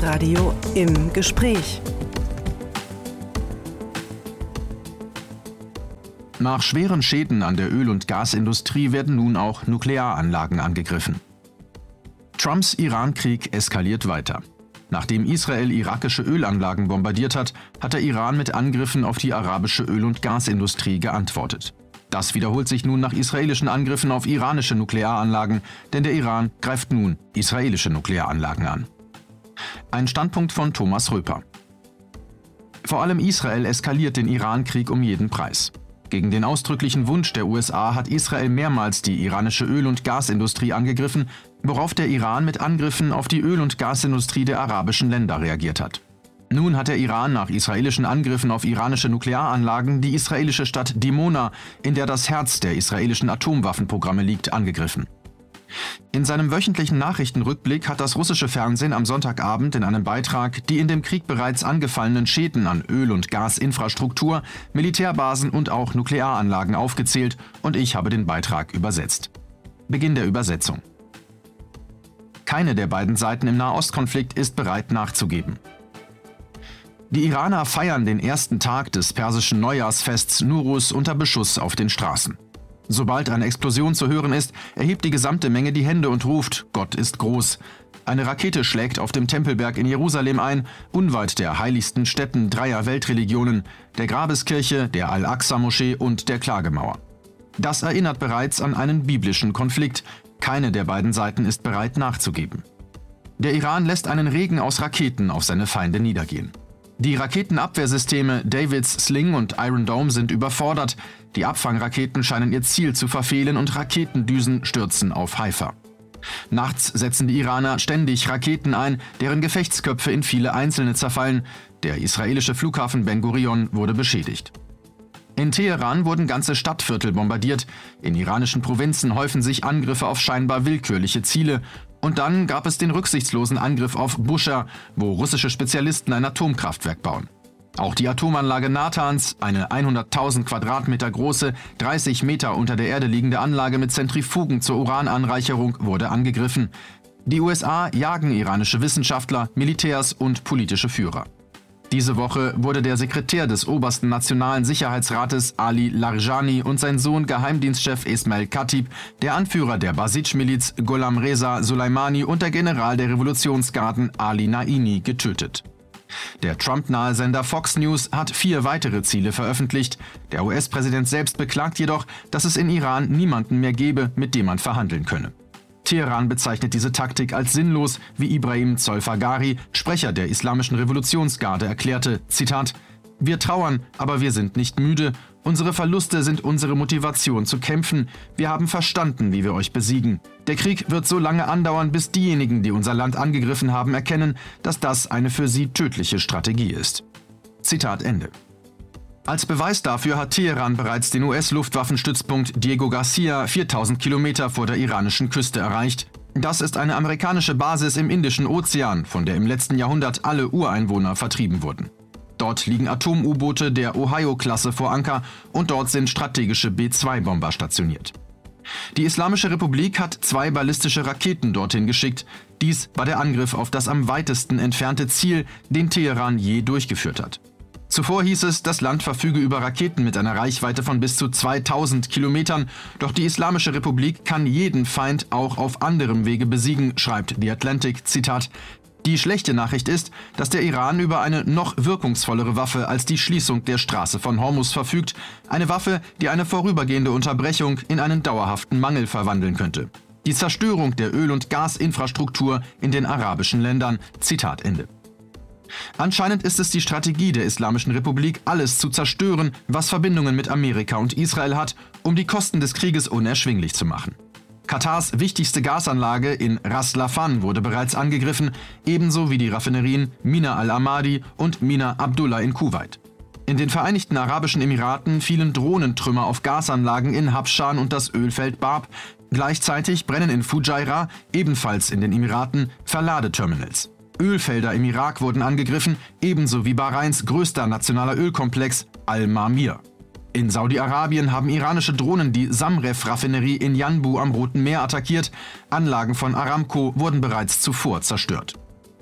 Bundesradio im Gespräch. Nach schweren Schäden an der Öl- und Gasindustrie werden nun auch Nuklearanlagen angegriffen. Trumps Iran-Krieg eskaliert weiter. Nachdem Israel irakische Ölanlagen bombardiert hat, hat der Iran mit Angriffen auf die arabische Öl- und Gasindustrie geantwortet. Das wiederholt sich nun nach israelischen Angriffen auf iranische Nuklearanlagen, denn der Iran greift nun israelische Nuklearanlagen an. Ein Standpunkt von Thomas Röper. Vor allem Israel eskaliert den Iran-Krieg um jeden Preis. Gegen den ausdrücklichen Wunsch der USA hat Israel mehrmals die iranische Öl- und Gasindustrie angegriffen, worauf der Iran mit Angriffen auf die Öl- und Gasindustrie der arabischen Länder reagiert hat. Nun hat der Iran nach israelischen Angriffen auf iranische Nuklearanlagen die israelische Stadt Dimona, in der das Herz der israelischen Atomwaffenprogramme liegt, angegriffen. In seinem wöchentlichen Nachrichtenrückblick hat das russische Fernsehen am Sonntagabend in einem Beitrag die in dem Krieg bereits angefallenen Schäden an Öl- und Gasinfrastruktur, Militärbasen und auch Nuklearanlagen aufgezählt und ich habe den Beitrag übersetzt. Beginn der Übersetzung. Keine der beiden Seiten im Nahostkonflikt ist bereit nachzugeben. Die Iraner feiern den ersten Tag des persischen Neujahrsfests Nuruz unter Beschuss auf den Straßen. Sobald eine Explosion zu hören ist, erhebt die gesamte Menge die Hände und ruft: Gott ist groß. Eine Rakete schlägt auf dem Tempelberg in Jerusalem ein, unweit der heiligsten Stätten dreier Weltreligionen, der Grabeskirche, der Al-Aqsa-Moschee und der Klagemauer. Das erinnert bereits an einen biblischen Konflikt. Keine der beiden Seiten ist bereit nachzugeben. Der Iran lässt einen Regen aus Raketen auf seine Feinde niedergehen. Die Raketenabwehrsysteme David's Sling und Iron Dome sind überfordert. Die Abfangraketen scheinen ihr Ziel zu verfehlen und Raketendüsen stürzen auf Haifa. Nachts setzen die Iraner ständig Raketen ein, deren Gefechtsköpfe in viele einzelne zerfallen. Der israelische Flughafen Ben Gurion wurde beschädigt. In Teheran wurden ganze Stadtviertel bombardiert. In iranischen Provinzen häufen sich Angriffe auf scheinbar willkürliche Ziele. Und dann gab es den rücksichtslosen Angriff auf Bushehr, wo russische Spezialisten ein Atomkraftwerk bauen. Auch die Atomanlage Natanz, eine 100.000 Quadratmeter große, 30 Meter unter der Erde liegende Anlage mit Zentrifugen zur Urananreicherung, wurde angegriffen. Die USA jagen iranische Wissenschaftler, Militärs und politische Führer. Diese Woche wurde der Sekretär des obersten Nationalen Sicherheitsrates Ali Larijani und sein Sohn Geheimdienstchef Esmail Khatib, der Anführer der Basij-Miliz Gholam Reza Soleimani und der General der Revolutionsgarden Ali Naini getötet. Der Trump-nahe Sender Fox News hat 4 weitere Ziele veröffentlicht. Der US-Präsident selbst beklagt jedoch, dass es in Iran niemanden mehr gebe, mit dem man verhandeln könne. Teheran bezeichnet diese Taktik als sinnlos, wie Ibrahim Zolfagari, Sprecher der Islamischen Revolutionsgarde, erklärte, Zitat: Wir trauern, aber wir sind nicht müde. Unsere Verluste sind unsere Motivation zu kämpfen. Wir haben verstanden, wie wir euch besiegen. Der Krieg wird so lange andauern, bis diejenigen, die unser Land angegriffen haben, erkennen, dass das eine für sie tödliche Strategie ist. Zitat Ende. Als Beweis dafür hat Teheran bereits den US-Luftwaffenstützpunkt Diego Garcia 4000 Kilometer vor der iranischen Küste erreicht. Das ist eine amerikanische Basis im Indischen Ozean, von der im letzten Jahrhundert alle Ureinwohner vertrieben wurden. Dort liegen Atom-U-Boote der Ohio-Klasse vor Anker und dort sind strategische B-2-Bomber stationiert. Die Islamische Republik hat 2 ballistische Raketen dorthin geschickt. Dies war der Angriff auf das am weitesten entfernte Ziel, den Teheran je durchgeführt hat. Zuvor hieß es, das Land verfüge über Raketen mit einer Reichweite von bis zu 2000 Kilometern. Doch die Islamische Republik kann jeden Feind auch auf anderem Wege besiegen, schreibt The Atlantic, Zitat: Die schlechte Nachricht ist, dass der Iran über eine noch wirkungsvollere Waffe als die Schließung der Straße von Hormuz verfügt. Eine Waffe, die eine vorübergehende Unterbrechung in einen dauerhaften Mangel verwandeln könnte. Die Zerstörung der Öl- und Gasinfrastruktur in den arabischen Ländern. Zitat Ende. Anscheinend ist es die Strategie der Islamischen Republik, alles zu zerstören, was Verbindungen mit Amerika und Israel hat, um die Kosten des Krieges unerschwinglich zu machen. Katars wichtigste Gasanlage in Ras Laffan wurde bereits angegriffen, ebenso wie die Raffinerien Mina al-Ahmadi und Mina Abdullah in Kuwait. In den Vereinigten Arabischen Emiraten fielen Drohnentrümmer auf Gasanlagen in Habshan und das Ölfeld Bab. Gleichzeitig brennen in Fujairah, ebenfalls in den Emiraten, Verladeterminals. Ölfelder im Irak wurden angegriffen, ebenso wie Bahrains größter nationaler Ölkomplex Al-Marmir. In Saudi-Arabien haben iranische Drohnen die Samref-Raffinerie in Yanbu am Roten Meer attackiert. Anlagen von Aramco wurden bereits zuvor zerstört.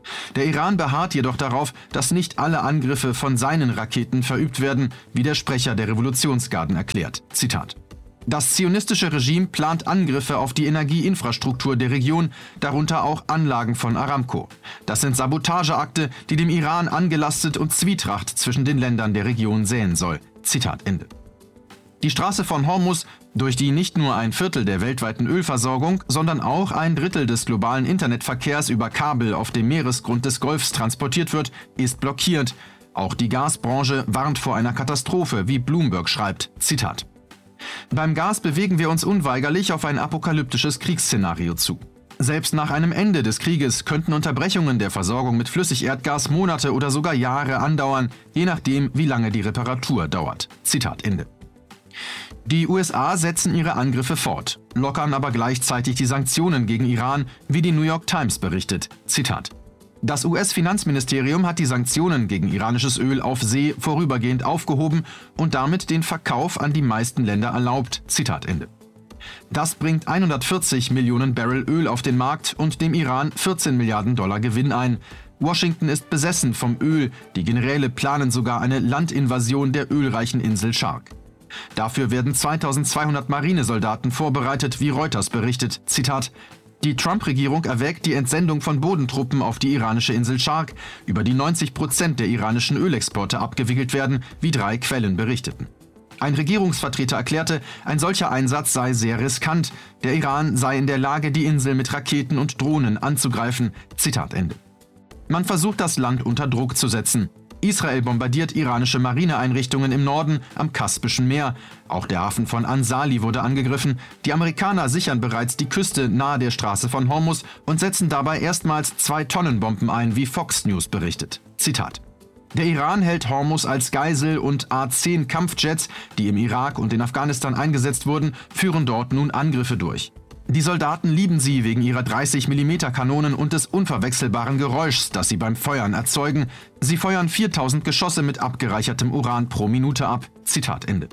Der Iran beharrt jedoch darauf, dass nicht alle Angriffe von seinen Raketen verübt werden, wie der Sprecher der Revolutionsgarden erklärt. Zitat: Das zionistische Regime plant Angriffe auf die Energieinfrastruktur der Region, darunter auch Anlagen von Aramco. Das sind Sabotageakte, die dem Iran angelastet und Zwietracht zwischen den Ländern der Region säen soll. Zitat Ende. Die Straße von Hormuz, durch die nicht nur ein Viertel der weltweiten Ölversorgung, sondern auch ein Drittel des globalen Internetverkehrs über Kabel auf dem Meeresgrund des Golfs transportiert wird, ist blockiert. Auch die Gasbranche warnt vor einer Katastrophe, wie Bloomberg schreibt. Zitat: Beim Gas bewegen wir uns unweigerlich auf ein apokalyptisches Kriegsszenario zu. Selbst nach einem Ende des Krieges könnten Unterbrechungen der Versorgung mit Flüssigerdgas Monate oder sogar Jahre andauern, je nachdem, wie lange die Reparatur dauert. Zitat Ende. Die USA setzen ihre Angriffe fort, lockern aber gleichzeitig die Sanktionen gegen Iran, wie die New York Times berichtet. Zitat: Das US-Finanzministerium hat die Sanktionen gegen iranisches Öl auf See vorübergehend aufgehoben und damit den Verkauf an die meisten Länder erlaubt. Zitat Ende. Das bringt 140 Millionen Barrel Öl auf den Markt und dem Iran 14 Milliarden Dollar Gewinn ein. Washington ist besessen vom Öl, die Generäle planen sogar eine Landinvasion der ölreichen Insel Shark. Dafür werden 2200 Marinesoldaten vorbereitet, wie Reuters berichtet. Zitat: Die Trump-Regierung erwägt die Entsendung von Bodentruppen auf die iranische Insel Shark, über die 90% der iranischen Ölexporte abgewickelt werden, wie 3 Quellen berichteten. Ein Regierungsvertreter erklärte, ein solcher Einsatz sei sehr riskant. Der Iran sei in der Lage, die Insel mit Raketen und Drohnen anzugreifen. Zitat Ende. Man versucht, das Land unter Druck zu setzen. Israel bombardiert iranische Marineeinrichtungen im Norden am Kaspischen Meer. Auch der Hafen von Ansali wurde angegriffen. Die Amerikaner sichern bereits die Küste nahe der Straße von Hormuz und setzen dabei erstmals 2-Tonnen-Bomben ein, wie Fox News berichtet. Zitat: Der Iran hält Hormuz als Geisel und A-10 Kampfjets, die im Irak und in Afghanistan eingesetzt wurden, führen dort nun Angriffe durch. Die Soldaten lieben sie wegen ihrer 30-mm-Kanonen und des unverwechselbaren Geräuschs, das sie beim Feuern erzeugen. Sie feuern 4000 Geschosse mit abgereichertem Uran pro Minute ab. Zitat Ende.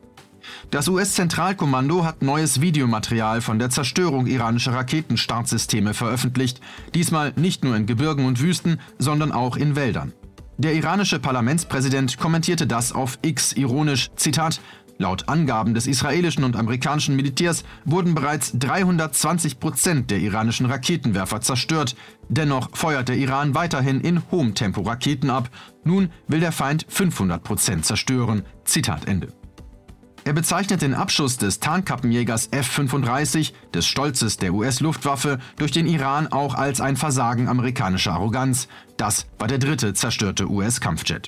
Das US-Zentralkommando hat neues Videomaterial von der Zerstörung iranischer Raketenstartsysteme veröffentlicht. Diesmal nicht nur in Gebirgen und Wüsten, sondern auch in Wäldern. Der iranische Parlamentspräsident kommentierte das auf X ironisch. Zitat: Laut Angaben des israelischen und amerikanischen Militärs wurden bereits 320% der iranischen Raketenwerfer zerstört. Dennoch feuert der Iran weiterhin in hohem Tempo Raketen ab. Nun will der Feind 500% zerstören. Zitat Ende. Er bezeichnet den Abschuss des Tarnkappenjägers F-35, des Stolzes der US-Luftwaffe, durch den Iran auch als ein Versagen amerikanischer Arroganz. Das war der 3. zerstörte US-Kampfjet.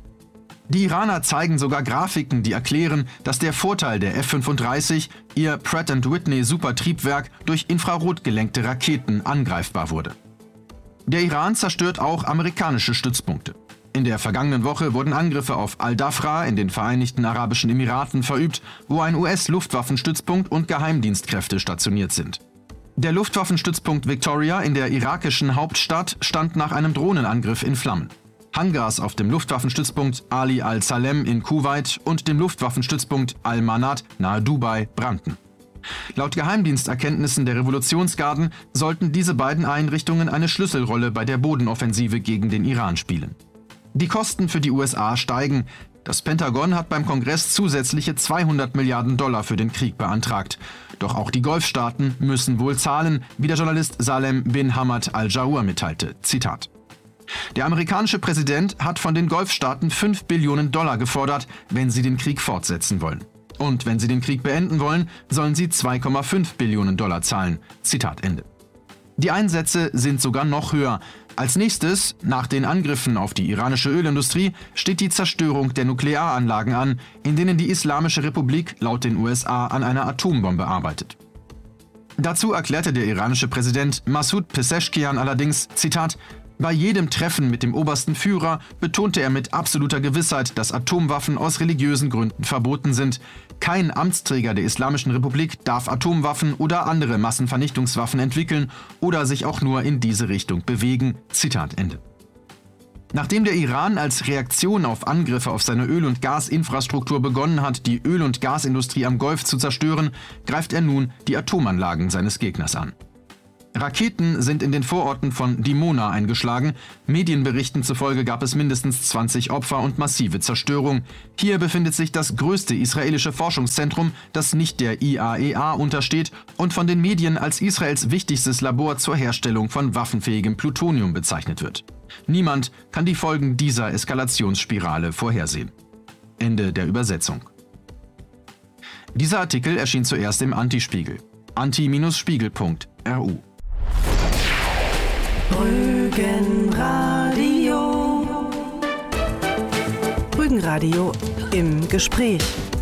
Die Iraner zeigen sogar Grafiken, die erklären, dass der Vorteil der F-35, ihr Pratt & Whitney Supertriebwerk, durch infrarot gelenkte Raketen angreifbar wurde. Der Iran zerstört auch amerikanische Stützpunkte. In der vergangenen Woche wurden Angriffe auf Al-Dafra in den Vereinigten Arabischen Emiraten verübt, wo ein US-Luftwaffenstützpunkt und Geheimdienstkräfte stationiert sind. Der Luftwaffenstützpunkt Victoria in der irakischen Hauptstadt stand nach einem Drohnenangriff in Flammen. Hangars auf dem Luftwaffenstützpunkt Ali al-Salem in Kuwait und dem Luftwaffenstützpunkt Al-Manat nahe Dubai brannten. Laut Geheimdiensterkenntnissen der Revolutionsgarden sollten diese beiden Einrichtungen eine Schlüsselrolle bei der Bodenoffensive gegen den Iran spielen. Die Kosten für die USA steigen. Das Pentagon hat beim Kongress zusätzliche 200 Milliarden Dollar für den Krieg beantragt. Doch auch die Golfstaaten müssen wohl zahlen, wie der Journalist Salem bin Hamad al-Jaour mitteilte. Zitat: Der amerikanische Präsident hat von den Golfstaaten 5 Billionen Dollar gefordert, wenn sie den Krieg fortsetzen wollen. Und wenn sie den Krieg beenden wollen, sollen sie 2,5 Billionen Dollar zahlen. Zitat Ende. Die Einsätze sind sogar noch höher. Als nächstes, nach den Angriffen auf die iranische Ölindustrie, steht die Zerstörung der Nuklearanlagen an, in denen die Islamische Republik laut den USA an einer Atombombe arbeitet. Dazu erklärte der iranische Präsident Massoud Pezeshkian allerdings, Zitat: Bei jedem Treffen mit dem obersten Führer betonte er mit absoluter Gewissheit, dass Atomwaffen aus religiösen Gründen verboten sind. Kein Amtsträger der Islamischen Republik darf Atomwaffen oder andere Massenvernichtungswaffen entwickeln oder sich auch nur in diese Richtung bewegen. Zitat Ende. Nachdem der Iran als Reaktion auf Angriffe auf seine Öl- und Gasinfrastruktur begonnen hat, die Öl- und Gasindustrie am Golf zu zerstören, greift er nun die Atomanlagen seines Gegners an. Raketen sind in den Vororten von Dimona eingeschlagen. Medienberichten zufolge gab es mindestens 20 Opfer und massive Zerstörung. Hier befindet sich das größte israelische Forschungszentrum, das nicht der IAEA untersteht und von den Medien als Israels wichtigstes Labor zur Herstellung von waffenfähigem Plutonium bezeichnet wird. Niemand kann die Folgen dieser Eskalationsspirale vorhersehen. Ende der Übersetzung. Dieser Artikel erschien zuerst im Antispiegel. anti-spiegel.ru. Rügenradio. Rügenradio im Gespräch.